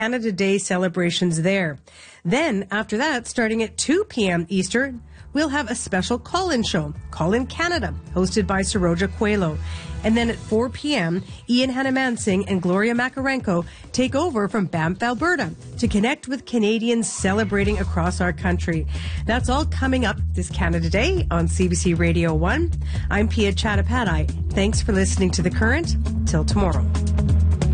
Canada Day celebrations there. Then, after that, starting at 2 p.m. Eastern, we'll have a special call-in show, Call in Canada, hosted by Saroja Coelho. And then at 4 p.m., Ian Hanamansing and Gloria Makarenko take over from Banff, Alberta, to connect with Canadians celebrating across our country. That's all coming up this Canada Day on CBC Radio 1. I'm Pia Chattopadhyay. Thanks for listening to The Current. Till tomorrow.